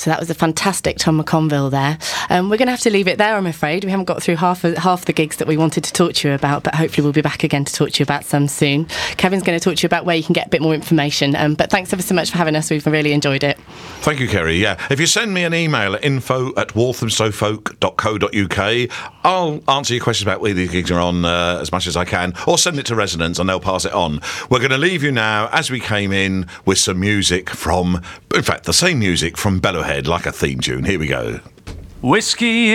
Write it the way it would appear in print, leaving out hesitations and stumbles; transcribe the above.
So that was a fantastic Tom McConville there. We're going to have to leave it there, I'm afraid. We haven't got through half the gigs that we wanted to talk to you about, but hopefully we'll be back again to talk to you about some soon. Kevin's going to talk to you about where you can get a bit more information. But thanks ever so much for having us. We've really enjoyed it. Thank you, Kerry. Yeah, if you send me an email at info@walthamstowfolk.co.uk, I'll answer your questions about where these gigs are on as much as I can, or send it to Resonance and they'll pass it on. We're going to leave you now, as we came in, with some music from, in fact, the same music from Bellowhead, like a theme tune. Here we go. Whiskey